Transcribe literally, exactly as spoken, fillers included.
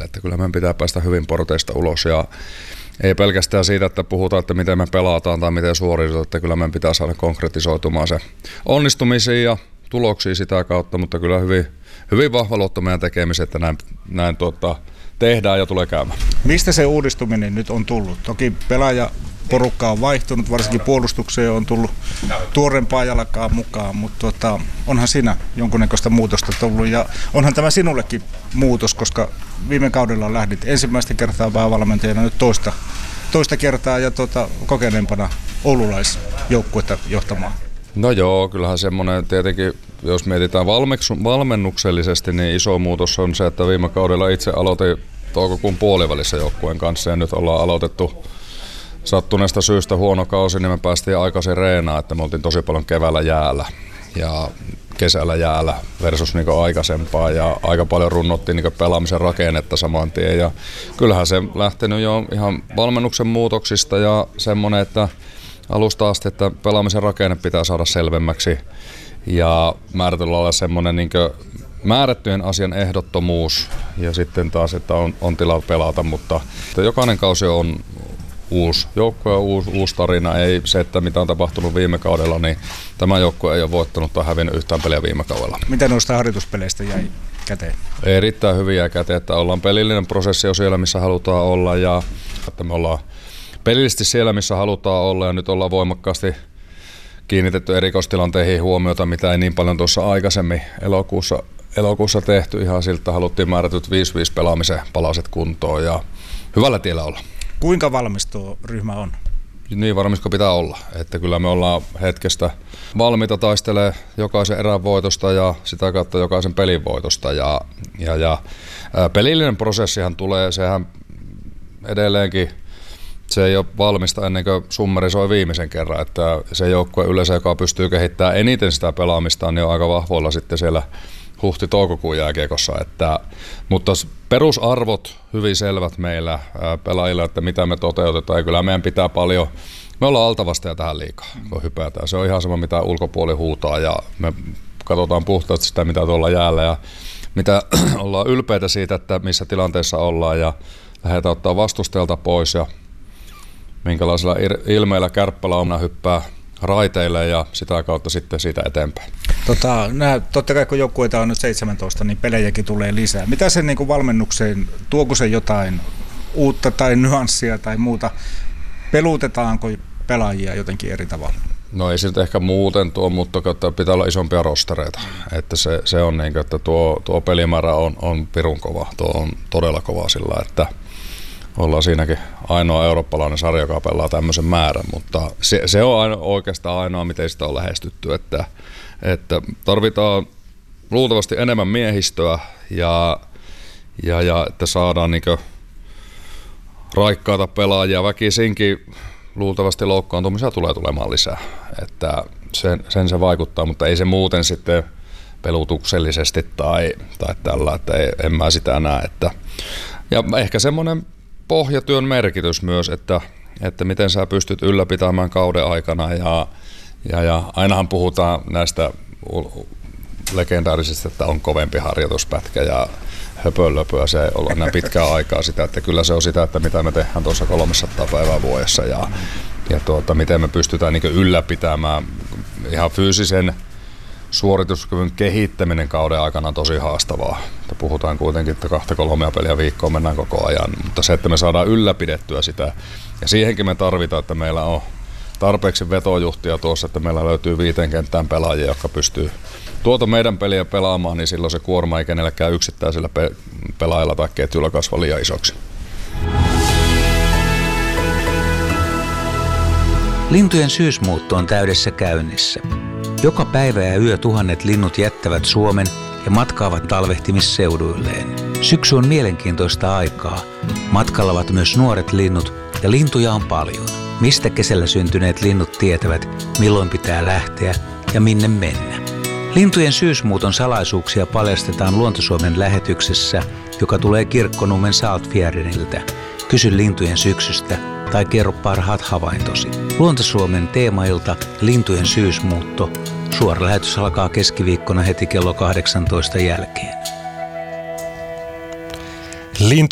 että kyllä meidän pitää päästä hyvin porteista ulos ja ei pelkästään siitä, että puhutaan, että miten me pelataan tai miten suoritetaan, että kyllä meidän pitää saada konkretisoitumaan se onnistumisia ja tuloksia sitä kautta, mutta kyllä hyvin, hyvin vahva luotto meidän tekemiseen, että näin, näin tuota, tehdään ja tulee käymään. Mistä se uudistuminen nyt on tullut? Toki pelaajaporukka on vaihtunut, varsinkin puolustukseen on tullut tuorempaa jalkaa mukaan, mutta tuota, onhan siinä jonkunnäköistä muutosta tullut ja onhan tämä sinullekin muutos, koska viime kaudella lähdit ensimmäistä kertaa päävalmentajana, nyt toista, toista kertaa ja tuota, kokeneempana oululaisjoukkuetta johtamaan. No joo, kyllähän semmoinen tietenkin, jos mietitään valmennuksellisesti, niin iso muutos on se, että viime kaudella itse aloitin toukokuun puolivälissä joukkueen kanssa ja nyt ollaan aloitettu sattuneesta syystä huono kausi, niin me päästiin aikaisin reenaan, että me oltiin tosi paljon keväällä jäällä ja kesällä jäällä versus niin aikaisempaa ja aika paljon runnottiin niin pelaamisen rakennetta saman tien ja kyllähän se lähtenyt jo ihan valmennuksen muutoksista ja semmoinen, että alusta asti, että pelaamisen rakenne pitää saada selvemmäksi ja määrätyllä olla semmoinen niin määrättyjen asian ehdottomuus ja sitten taas, että on, on tilaa pelata, mutta jokainen kausi on uusi joukkue ja uusi, uusi tarina. Ei se, että mitä on tapahtunut viime kaudella, niin tämä joukkue ei ole voittanut tai hävinnyt yhtään peliä viime kaudella. Mitä noista harjoituspeleistä jäi käteen? Erittäin hyviä käteen, että ollaan pelillinen prosessi on siellä, missä halutaan olla ja että me ollaan pelillisesti siellä, missä halutaan olla ja nyt ollaan voimakkaasti kiinnitetty erikoistilanteihin huomiota, mitä ei niin paljon tuossa aikaisemmin elokuussa, elokuussa tehty. Ihan siltä haluttiin määrätyt viisi viisi pelaamisen palaset kuntoon ja hyvällä tiellä olla. Kuinka valmis tuo ryhmä on? Niin varmisko pitää olla, että kyllä me ollaan hetkestä valmiita taistelemaan jokaisen erän voitosta ja sitä kautta jokaisen pelin voitosta ja, ja, ja ää, pelillinen prosessihan tulee, sehän edelleenkin se ei ole valmista ennen kuin summerisoi viimeisen kerran, että se joukkue yleensä, joka pystyy kehittämään eniten sitä pelaamista, niin on aika vahvoilla sitten siellä huhti-toukokuun jääkiekossa. Että, mutta perusarvot hyvin selvät meillä pelaajilla, että mitä me toteutetaan. Ja kyllä meidän pitää paljon, me ollaan altavastaja tähän liikaa, kun hypätään. Se on ihan sama, mitä ulkopuoli huutaa ja me katsotaan puhtaasti sitä, mitä tuolla jäällä ja mitä ollaan ylpeitä siitä, että missä tilanteessa ollaan ja lähdetään ottaa vastustajalta pois ja minkälaisella ilmeillä Kärppälä hyppää raiteille ja sitä kautta sitten siitä eteenpäin. Tota, nää, totta kai kun joukkueita on nyt seitsemäntoista, niin pelejäkin tulee lisää. Mitä sen niin kuin valmennukseen, tuoko se jotain uutta tai nyanssia tai muuta? Pelutetaanko pelaajia jotenkin eri tavalla? No ei siltä ehkä muuten tuo, mutta pitää olla isompia rostereita. Että se, se on niin, että tuo, tuo pelimäärä on, on pirun kova, tuo on todella kova sillä, että ollaan siinäkin ainoa eurooppalainen sarja, joka pelaa tämmöisen määrän, mutta se, se on aino, oikeastaan ainoa, miten sitä on lähestytty, että, että tarvitaan luultavasti enemmän miehistöä ja, ja, ja että saadaan niinkö raikkaita pelaajia. Väkisinkin luultavasti loukkaantumisia tulee tulemaan lisää, että sen, sen se vaikuttaa, mutta ei se muuten sitten pelutuksellisesti tai, tai tällä, että ei, en mä sitä näe. Että, ja ehkä semmoinen pohjatyön merkitys myös, että, että miten sä pystyt ylläpitämään kauden aikana ja, ja, ja ainahan puhutaan näistä legendaarisista, että on kovempi harjoituspätkä ja höpölöpöä, se ei ole enää pitkää aikaa sitä, että kyllä se on sitä, että mitä me tehdään tuossa kolmesataa päivää vuodessa ja, ja tuota, miten me pystytään niin ylläpitämään ihan fyysisen suorituskyvyn kehittäminen kauden aikana on tosi haastavaa. Puhutaan kuitenkin, että kahta kolmea peliä viikkoon mennään koko ajan, mutta se, että me saadaan ylläpidettyä sitä ja siihenkin me tarvitaan, että meillä on tarpeeksi vetojuhtia tuossa, että meillä löytyy viiteen kenttään pelaajia, jotka pystyy tuota meidän peliä pelaamaan, niin silloin se kuorma ei kenellekään yksittäisellä pe- pelaajalla tai ketjulla kasva liian isoksi. Lintujen syysmuutto on täydessä käynnissä. Joka päivä ja yö tuhannet linnut jättävät Suomen ja matkaavat talvehtimisseuduilleen. Syksy on mielenkiintoista aikaa. Matkalla ovat myös nuoret linnut ja lintuja on paljon. Mistä kesällä syntyneet linnut tietävät, milloin pitää lähteä ja minne mennä. Lintujen syysmuuton salaisuuksia paljastetaan Luonto-Suomen lähetyksessä, joka tulee Kirkkonummen Saltfjärdeniltä. Kysy lintujen syksystä tai kerro parhaat havaintosi. Luonto-Suomen teemailta Lintujen syysmuutto. Suora lähetys alkaa keskiviikkona heti kello kahdeksantoista jälkeen. Lintujen